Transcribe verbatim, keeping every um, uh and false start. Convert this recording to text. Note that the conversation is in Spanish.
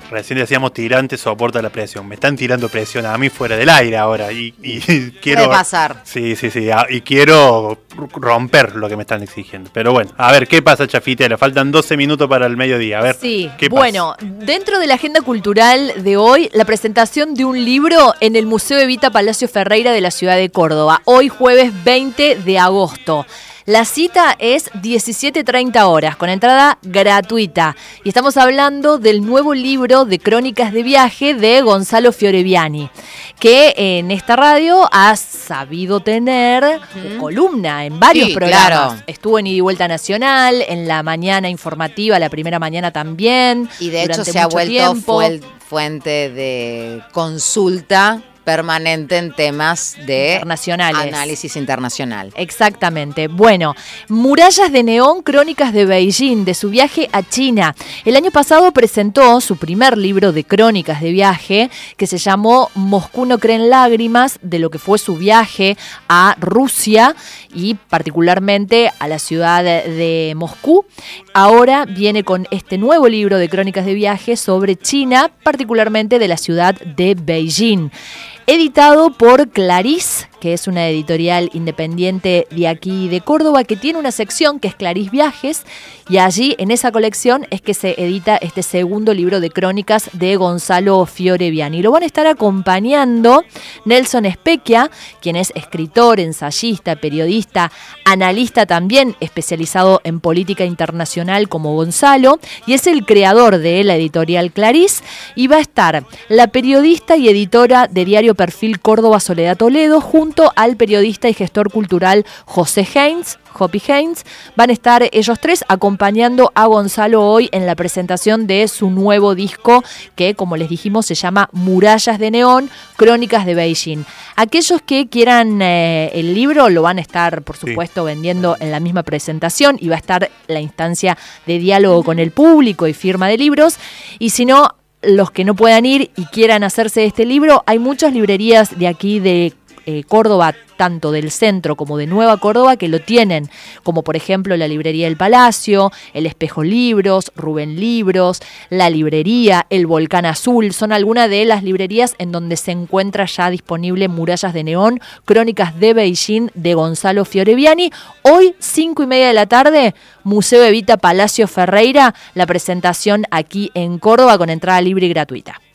recién decíamos tirante soporta la presión. Me están tirando presión a mí fuera del aire ahora. Y, y quiero. Puede pasar. Sí, sí, sí. Y quiero romper lo que me están exigiendo. Pero bueno, a ver, ¿qué pasa, Chafitera? Faltan doce minutos para el mediodía. A ver, sí, ¿qué bueno, pasa? Dentro de la agenda cultural de hoy, la presentación de un libro en el Museo Evita Palacio Ferreira de la ciudad de Córdoba. Hoy jueves veinte de agosto. La cita es diecisiete treinta horas, con entrada gratuita. Y estamos hablando del nuevo libro de crónicas de viaje de Gonzalo Fioreviani, que en esta radio ha sabido tener uh-huh. columna en varios sí, programas. Claro. Estuvo en Ida y Vuelta Nacional, en la mañana informativa, la primera mañana también. Y de hecho se ha vuelto fu- fuente de consulta permanente en temas de internacionales. Análisis internacional. Exactamente. Bueno, Murallas de Neón, crónicas de Beijing, de su viaje a China. El año pasado presentó su primer libro de crónicas de viaje, que se llamó Moscú no cree en lágrimas, de lo que fue su viaje a Rusia y particularmente a la ciudad de Moscú. Ahora viene con este nuevo libro de crónicas de viaje sobre China, particularmente de la ciudad de Beijing. Editado por Clarís, que es una editorial independiente de aquí de Córdoba, que tiene una sección que es Clarís Viajes, y allí en esa colección es que se edita este segundo libro de crónicas de Gonzalo Fioreviani. Lo van a estar acompañando Nelson Especchia, quien es escritor, ensayista, periodista, analista también, especializado en política internacional como Gonzalo, y es el creador de la editorial Clarís, y va a estar la periodista y editora de Diario Perfil Córdoba Soledad Toledo, junto al periodista y gestor cultural José Heinz, Hoppy Heinz. Van a estar ellos tres acompañando a Gonzalo hoy en la presentación de su nuevo disco que, como les dijimos, se llama Murallas de Neón, Crónicas de Beijing. Aquellos que quieran eh, el libro lo van a estar, por supuesto, sí. vendiendo en la misma presentación y va a estar la instancia de diálogo con el público y firma de libros. Y si no, los que no puedan ir y quieran hacerse este libro, hay muchas librerías de aquí de eh, Córdoba, tanto del centro como de Nueva Córdoba, que lo tienen, como por ejemplo la Librería del Palacio, el Espejo Libros, Rubén Libros, la Librería, el Volcán Azul, son algunas de las librerías en donde se encuentra ya disponible Murallas de Neón, Crónicas de Beijing, de Gonzalo Fioreviani. Hoy, cinco y media de la tarde, Museo Evita Palacio Ferreira, la presentación aquí en Córdoba con entrada libre y gratuita.